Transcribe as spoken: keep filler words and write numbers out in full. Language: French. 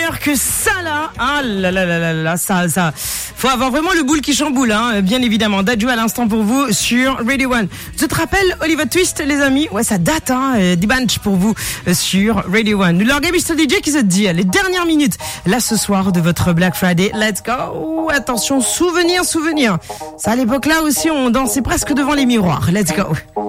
meilleur que ça là. Ah là là là là là, ça, ça. Faut avoir vraiment le boule qui chamboule, hein, bien évidemment. Dadju à l'instant pour vous sur Radio One. Je te rappelle, Oliver Twist, les amis. Ouais, ça date, hein. D-Bunch pour vous sur Radio One. Leur gars, mister D J qui se dit les dernières minutes, là, ce soir de votre Black Friday. Let's go. Attention, souvenir, souvenir. Ça, à l'époque là aussi, on dansait presque devant les miroirs. Let's go.